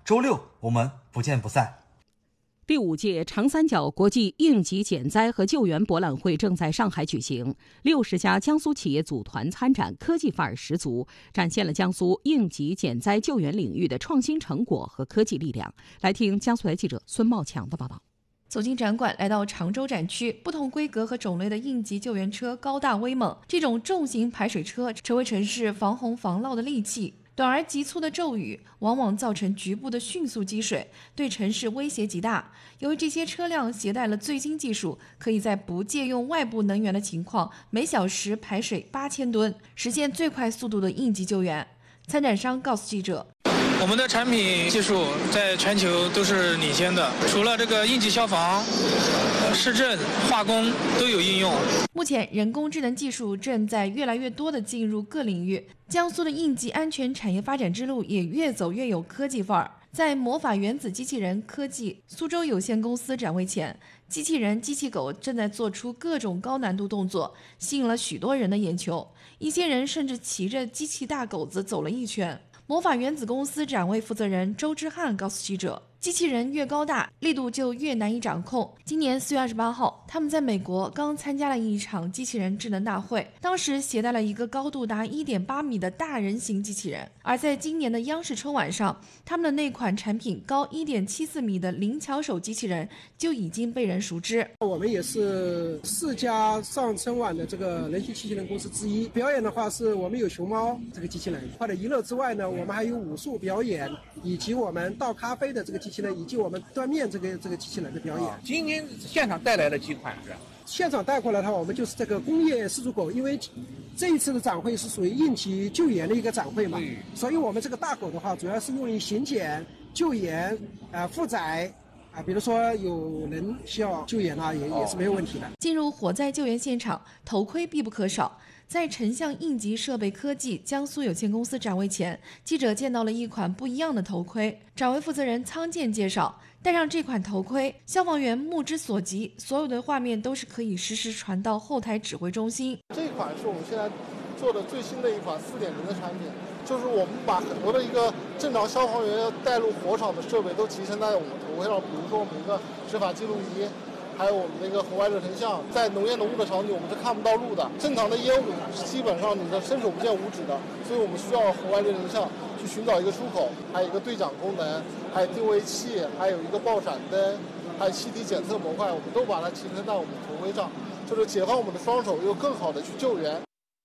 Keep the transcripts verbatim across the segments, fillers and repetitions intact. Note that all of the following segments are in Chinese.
周六我们不见不散。 第五届长三角国际应急减灾和救援博览会正在上海举行，六十家江苏企业组团参展，科技范儿十足，展现了江苏应急减灾救援领域的创新成果和科技力量。来听江苏台记者孙茂强的报道。 走进展馆，来到常州展区，不同规格和种类的应急救援车高大威猛，这种重型排水车成为城市防洪防涝的利器。短而急促的骤雨往往造成局部的迅速积水，对城市威胁极大。由于这些车辆携带了最新技术，可以在不借用外部能源的情况，每小时排水八千吨，实现最快速度的应急救援。参展商告诉记者， 我们的产品技术在全球都是领先的，除了这个应急消防、市政、化工都有应用。 目前，人工智能技术正在越来越多地进入各领域，江苏的应急安全产业发展之路也越走越有科技范儿。在魔法原子机器人科技苏州有限公司展位前，机器人机器狗正在做出各种高难度动作，吸引了许多人的眼球。一些人甚至骑着机器大狗子走了一圈。魔法原子公司展位负责人周之汉告诉记者，机器人越高大，力度就越难以掌控。今年四月二十八号，他们在美国刚参加了一场机器人智能大会，当时携带了一个高度达一点八米的大人形机器人。而在今年的央视春晚上，他们的那款产品高一点七四米的灵巧手机器人就已经被人熟知。 我们也是四家上春晚的这个人形机器人公司之一。表演的话，是我们有熊猫这个机器人，或者娱乐之外呢，我们还有武术表演，以及我们倒咖啡的这个机器人，以及我们端面这个这个机器人的表演。 今天现场带来了几款是？ 现场带过来的话，我们就是这个工业始祖狗，因为这一次的展会是属于应急救援的一个展会嘛，所以我们这个大狗的话，主要是用于巡检、救援、呃负载。啊，比如说有人需要救援啊，也也是没有问题的。 进入火灾救援现场，头盔必不可少。在成像应急设备科技江苏有限公司展位前，记者见到了一款不一样的头盔。展位负责人仓健介绍，戴上这款头盔，消防员目之所及，所有的画面都是可以实时传到后台指挥中心。 这款是我们现在做的最新的一款 四点零 的产品。就是我们把很多的一个正常消防员要带入火场的设备都集成在我们头盔上，比如说我们一个执法记录仪，还有我们的一个红外热成像。在浓烟浓雾的场景，我们是看不到路的，正常的烟雾基本上你的伸手不见五指的，所以我们需要红外热成像去寻找一个出口，还有一个对讲功能，还有定位器，还有一个爆闪灯，还有气体检测模块，我们都把它集成在我们头盔上，就是解放我们的双手，又更好的去救援。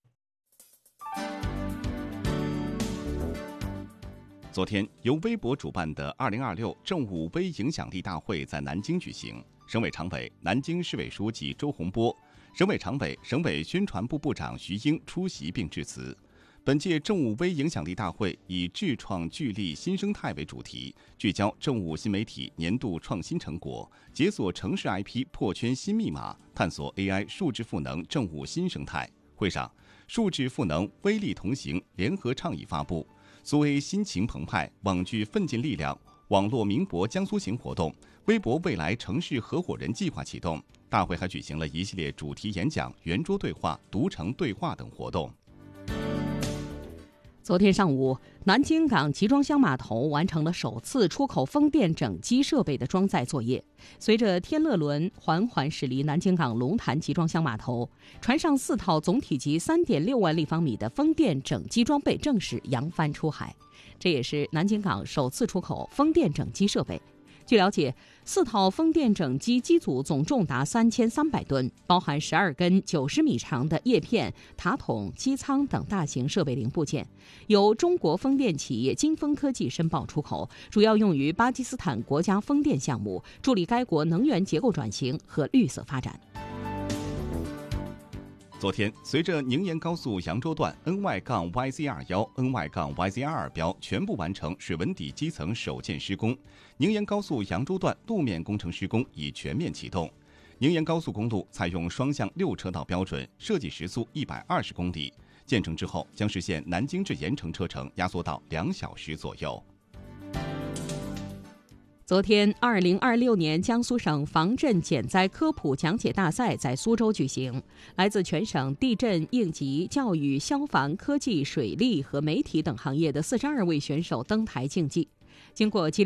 昨天，由微博主办的二零二六政务微影响力大会在南京举行。省委常委、南京市委书记周洪波，省委常委、省委宣传部部长徐英出席并致辞。本届政务微影响力大会以“智创聚力新生态”为主题，聚焦政务新媒体年度创新成果，解锁城市 I P 破圈新密码，探索 A I 数字赋能政务新生态。会上，数字赋能微力同行联合倡议发布。苏 A 心情澎湃，网聚奋进力量，网络名博江苏行活动，微博未来城市合伙人计划启动。大会还举行了一系列主题演讲、圆桌对话、读城对话等活动。 昨天上午，南京港集装箱码头完成了首次出口风电整机设备的装载作业。随着天乐轮缓缓驶离南京港龙潭集装箱码头，船上四套总体积 三点六万立方米的风电整机装备正式扬帆出海，这也是南京港首次出口风电整机设备。据了解，四套风电整机机组总重达三千三百吨，包含十二根九十米长的叶片、塔筒、机舱等大型设备零部件，由中国风电企业金风科技申报出口，主要用于巴基斯坦国家风电项目，助力该国能源结构转型和绿色发展。 昨天，随着宁延高速扬州段 N Y Y Z 二一、N Y Y Z 二二标全部完成水文底基层首建施工，宁延高速扬州段路面工程施工已全面启动。宁延高速公路采用双向六车道标准，设计时速一百二十公里，建成之后将实现南京至盐城车程压缩到两小时左右。 昨天，二零二六年江苏省防震减灾科普讲解大赛在苏州举行，来自全省地震、应急、教育、消防、科技、水利和媒体等行业的四十二位选手登台竞技。经过激烈